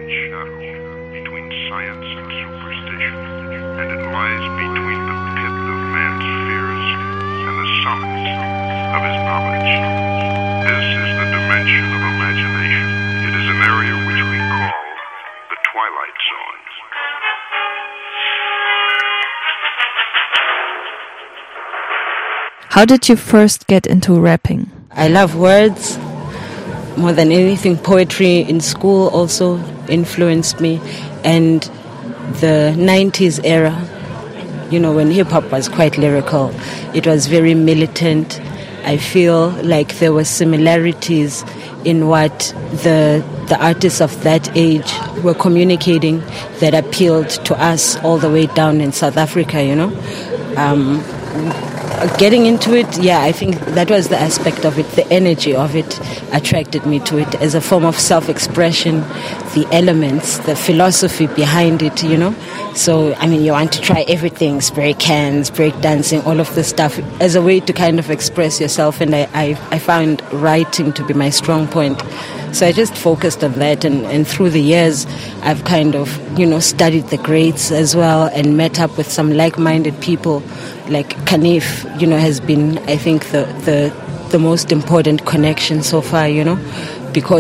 shadow between science and superstition, and it lies between the pit of man's fears and the summit of his knowledge. This is the dimension of imagination. It is an area which we call the Twilight Zone. How did you first get into rapping? I love words more than anything. Poetry in school also influenced me, and the 90s era, when hip-hop was quite lyrical, it was very militant. I feel like there were similarities in what the artists of that age were communicating that appealed to us all the way down in South Africa, Getting into it, I think that was the aspect of it. The energy of it attracted me to it as a form of self-expression, the elements, the philosophy behind it, So, you want to try everything, spray cans, break dancing, all of this stuff as a way to kind of express yourself. And I found writing to be my strong point. So I just focused on that, and through the years, I've kind of, studied the greats as well and met up with some like-minded people. Like Kanif, has been, I think, the most important connection so far, because